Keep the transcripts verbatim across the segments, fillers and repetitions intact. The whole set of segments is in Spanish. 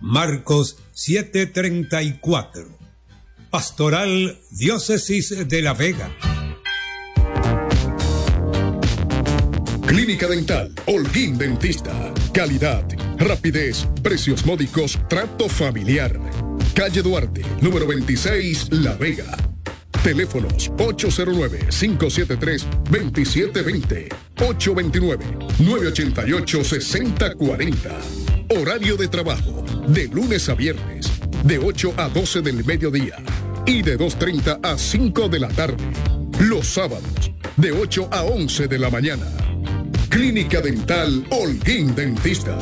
Marcos siete treinta y cuatro. Pastoral Diócesis de La Vega. Clínica Dental Holguín Dentista. Calidad, rapidez, precios módicos, trato familiar. Calle Duarte, número veintiséis, La Vega. Teléfonos ocho cero nueve, cinco siete tres, dos siete dos cero, ocho dos nueve, nueve ocho ocho, seis cero cuatro cero. Horario de trabajo, de lunes a viernes, de ocho a doce del mediodía y de dos treinta a cinco de la tarde. Los sábados, de ocho a once de la mañana. Clínica Dental Holguín Dentista.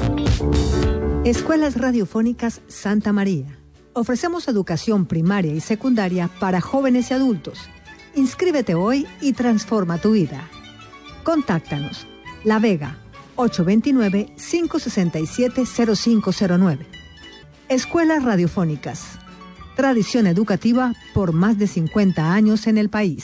Escuelas Radiofónicas Santa María. Ofrecemos educación primaria y secundaria para jóvenes y adultos. Inscríbete hoy y transforma tu vida. Contáctanos. La Vega, ocho dos nueve, cinco seis siete, cero cinco cero nueve. Escuelas Radiofónicas. Tradición educativa por más de cincuenta años en el país.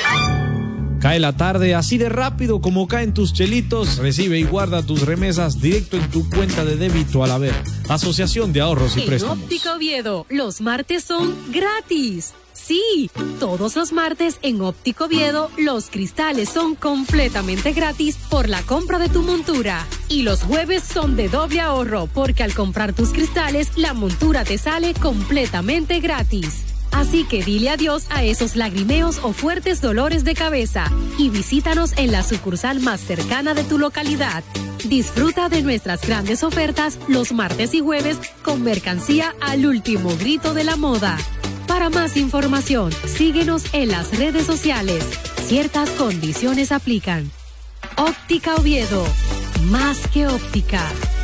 Cae la tarde así de rápido como caen tus chelitos. Recibe y guarda tus remesas directo en tu cuenta de débito a la Ver, Asociación de Ahorros y Préstamos. En Óptica Oviedo, los martes son gratis. Sí, todos los martes en Óptica Oviedo, los cristales son completamente gratis por la compra de tu montura. Y los jueves son de doble ahorro, porque al comprar tus cristales, la montura te sale completamente gratis. Así que dile adiós a esos lagrimeos o fuertes dolores de cabeza y visítanos en la sucursal más cercana de tu localidad. Disfruta de nuestras grandes ofertas los martes y jueves con mercancía al último grito de la moda. Para más información, síguenos en las redes sociales. Ciertas condiciones aplican. Óptica Oviedo, más que óptica.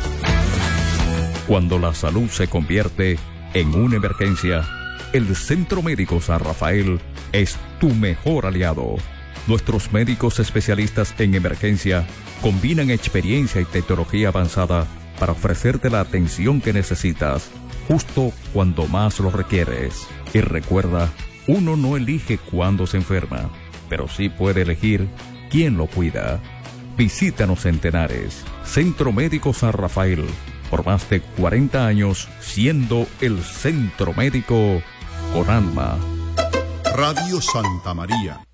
Cuando la salud se convierte en una emergencia, el Centro Médico San Rafael es tu mejor aliado. Nuestros médicos especialistas en emergencia combinan experiencia y tecnología avanzada para ofrecerte la atención que necesitas, justo cuando más lo requieres. Y recuerda, uno no elige cuándo se enferma, pero sí puede elegir quién lo cuida. Visítanos en Tenares, Centro Médico San Rafael, por más de cuarenta años siendo el centro médico con alma. Radio Santa María,